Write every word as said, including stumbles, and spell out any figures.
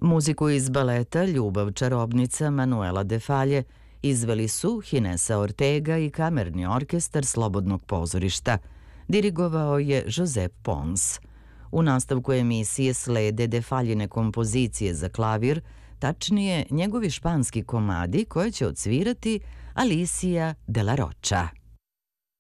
Muziku iz baleta Ljubav čarobnica Manuela de Falje izveli su Hinesa Ortega i kamerni orkestar Slobodnog pozorišta. Dirigovao je Josep Pons. U nastavku emisije slede de Faljine kompozicije za klavir, tačnije njegovi španski komadi koje će odsvirati Alicia de la Rocha.